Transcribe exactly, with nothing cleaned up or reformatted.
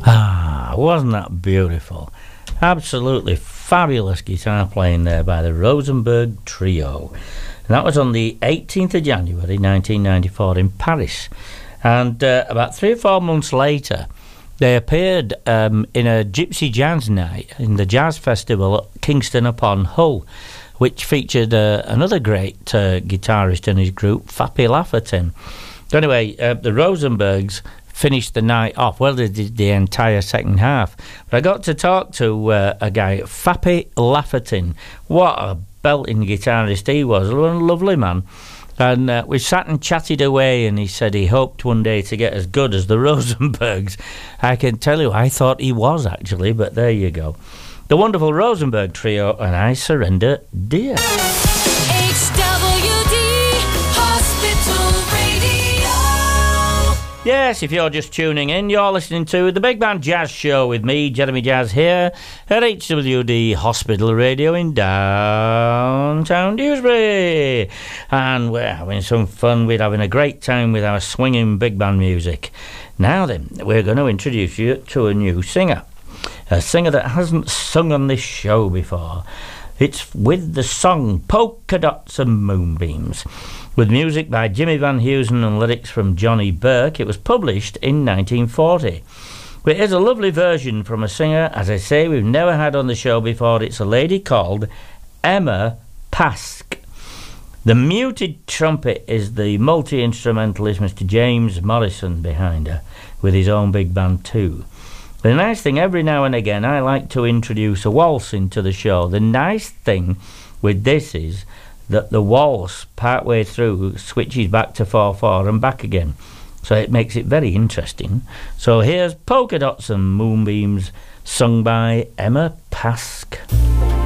Ah, wasn't that beautiful? Absolutely fabulous guitar playing there by the Rosenberg Trio. And that was on the eighteenth of January nineteen ninety-four in Paris. And uh, about three or four months later, they appeared um, in a Gypsy Jazz Night in the Jazz Festival at Kingston upon Hull, which featured uh, another great uh, guitarist and his group, Fappy Lafferton. So anyway, uh, the Rosenbergs finished the night off. Well, they did the entire second half. But I got to talk to uh, a guy, Fappy Lafferton. What a belting guitarist he was. A lovely man. And uh, we sat and chatted away, and he said he hoped one day to get as good as the Rosenbergs. I can tell you, I thought he was, actually, but there you go. The wonderful Rosenberg Trio, and I Surrender Dear. H W D Hospital Radio. Yes, if you're just tuning in, you're listening to the Big Band Jazz Show with me, Jeremy Jazz, here at H W D Hospital Radio in downtown Dewsbury. And we're having some fun. We're having a great time with our swinging big band music. Now then, we're going to introduce you to a new singer. A singer that hasn't sung on this show before. It's with the song Polka Dots and Moonbeams, with music by Jimmy Van Heusen and lyrics from Johnny Burke. It was published in nineteen forty. But here's a lovely version from a singer, as I say, we've never had on the show before. It's a lady called Emma Pask. The muted trumpet is the multi-instrumentalist Mister James Morrison behind her, with his own big band too. The nice thing, every now and again, I like to introduce a waltz into the show. The nice thing with this is that the waltz, partway through, switches back to four four and back again. So it makes it very interesting. So here's Polka Dots and Moonbeams, sung by Emma Pask.